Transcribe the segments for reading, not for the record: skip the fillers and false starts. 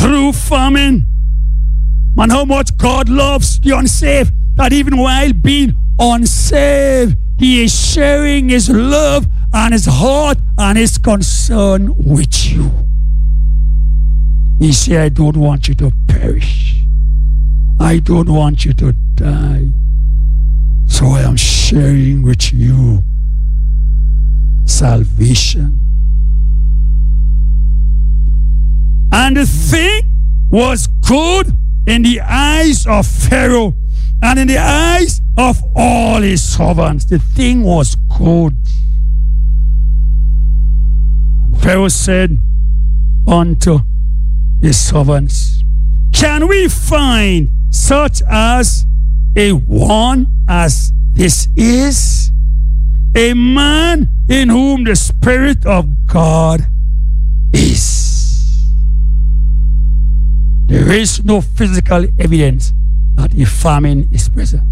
through famine. Man, how much God loves the unsaved, that even while being unsaved, He is sharing His love and His heart and His concern with you. He said, I don't want you to perish. I don't want you to die. So I am sharing with you salvation. And the thing was good in the eyes of Pharaoh and in the eyes of all his servants. The thing was good. Pharaoh said unto his servants, can we find such as a one as this is? A man in whom the Spirit of God is. There is no physical evidence that a famine is present.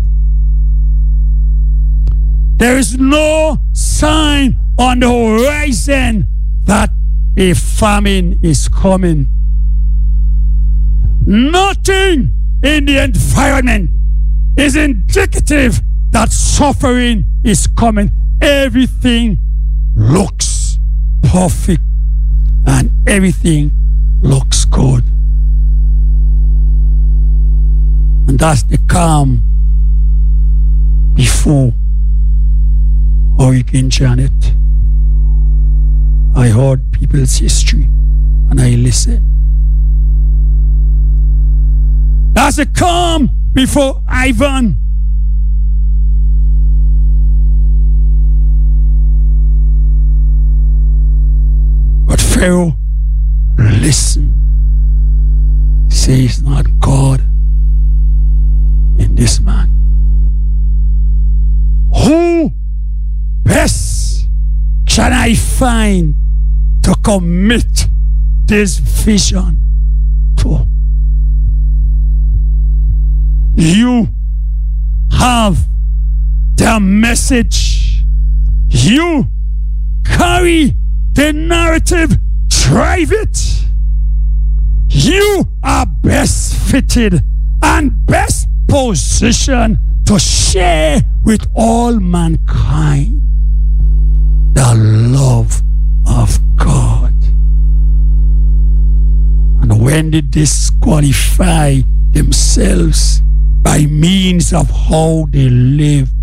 There is no sign on the horizon that a famine is coming. Nothing in the environment is indicative that suffering is coming. Everything looks perfect and everything looks good. And that's the calm before Hurricane Janet. I heard people's history and I listened. That's the calm before Ivan. But Pharaoh listened. Say it's not God in this man. Who best can I find to commit this vision to? You have the message. You carry the narrative. Drive it. You are best fitted and best positioned to share with all mankind the love of God. And when they disqualify themselves by means of how they live,